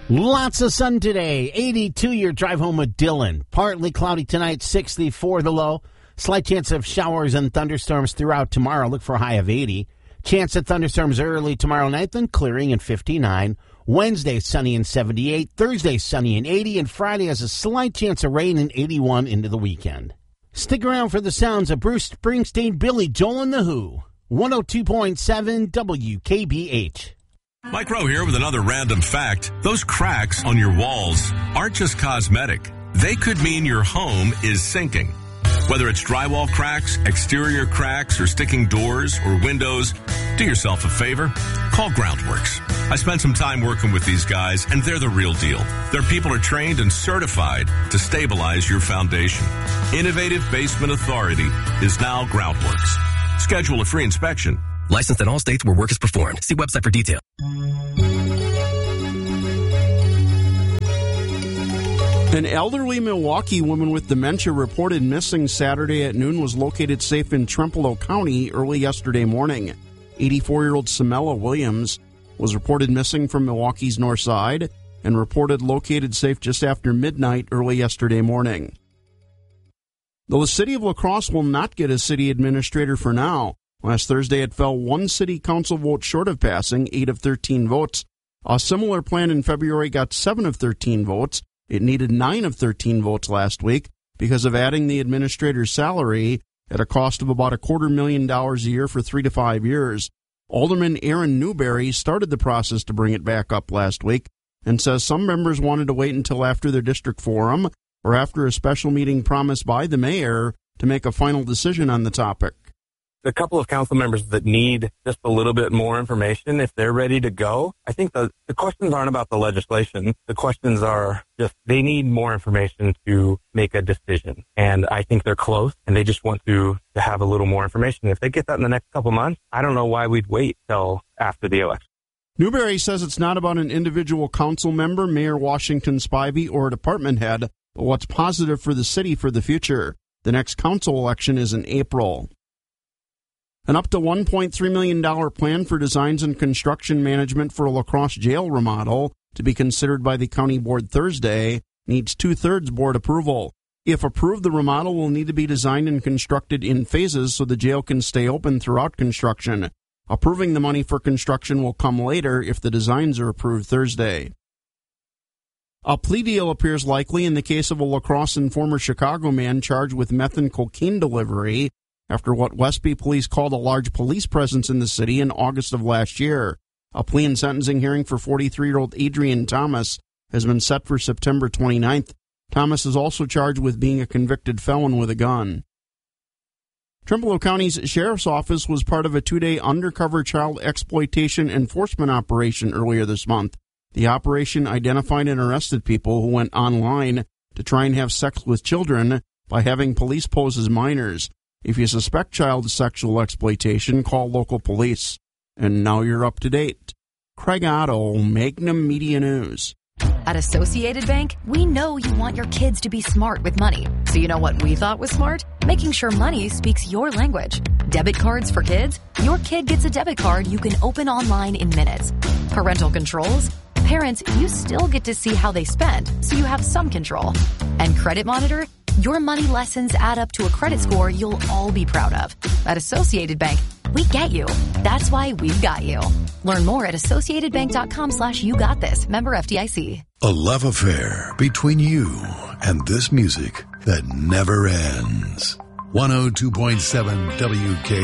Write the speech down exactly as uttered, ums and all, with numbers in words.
Lots of sun today. eighty-two your drive home with Dylan. Partly cloudy tonight, sixty-four the low. Slight chance of showers and thunderstorms throughout tomorrow. Look for a high of eighty. Chance of thunderstorms early tomorrow night, then clearing in fifty-nine. Wednesday, sunny and seventy-eight. Thursday, sunny and eighty. And Friday has a slight chance of rain in eighty-one into the weekend. Stick around for the sounds of Bruce Springsteen, Billy Joel, and The Who. one oh two point seven W K B H. Mike Rowe here with another random fact. Those cracks on your walls aren't just cosmetic. They could mean your home is sinking. Whether it's drywall cracks, exterior cracks, or sticking doors or windows, do yourself a favor. Call Groundworks. I spent some time working with these guys, and they're the real deal. Their people are trained and certified to stabilize your foundation. Innovative Basement Authority is now Groundworks. Schedule a free inspection. Licensed in all states where work is performed. See website for detail. An elderly Milwaukee woman with dementia reported missing Saturday at noon was located safe in Trempealeau County early yesterday morning. eighty-four-year-old Samela Williams was reported missing from Milwaukee's north side and reported located safe just after midnight early yesterday morning. The city of La Crosse will not get a city administrator for now. Last Thursday, it fell one city council vote short of passing, eight of thirteen votes. A similar plan in February got seven of thirteen votes. It needed nine of thirteen votes last week because of adding the administrator's salary at a cost of about a quarter million dollars a year for three to five years. Alderman Aaron Newberry started the process to bring it back up last week and says some members wanted to wait until after their district forum or after a special meeting promised by the mayor to make a final decision on the topic. A couple of council members that need just a little bit more information, if they're ready to go. I think the, the questions aren't about the legislation. The questions are just they need more information to make a decision. And I think they're close, and they just want to, to have a little more information. If they get that in the next couple months, I don't know why we'd wait till after the election. Newberry says it's not about an individual council member, Mayor Washington Spivey, or a department head, but what's positive for the city for the future. The next council election is in April. An up to one point three million dollars plan for designs and construction management for a La Crosse jail remodel to be considered by the county board Thursday needs two-thirds board approval. If approved, the remodel will need to be designed and constructed in phases so the jail can stay open throughout construction. Approving the money for construction will come later if the designs are approved Thursday. A plea deal appears likely in the case of a La Crosse and former Chicago man charged with meth and cocaine delivery after what Westby police called a large police presence in the city in August of last year. A plea and sentencing hearing for forty-three-year-old Adrian Thomas has been set for September twenty-ninth. Thomas is also charged with being a convicted felon with a gun. Trempealeau County's Sheriff's Office was part of a two-day undercover child exploitation enforcement operation earlier this month. The operation identified and arrested people who went online to try and have sex with children by having police pose as minors. If you suspect child sexual exploitation, call local police. And now you're up to date. Craig Otto, Magnum Media News. At Associated Bank, we know you want your kids to be smart with money. So you know what we thought was smart? Making sure money speaks your language. Debit cards for kids? Your kid gets a debit card you can open online in minutes. Parental controls? Parents, you still get to see how they spend, so you have some control. And Credit Monitor? Your money lessons add up to a credit score you'll all be proud of. At Associated Bank, we get you. That's why we've got you. Learn more at associatedbank.com slash you got this. Member F D I C. A love affair between you and this music that never ends. one oh two point seven W K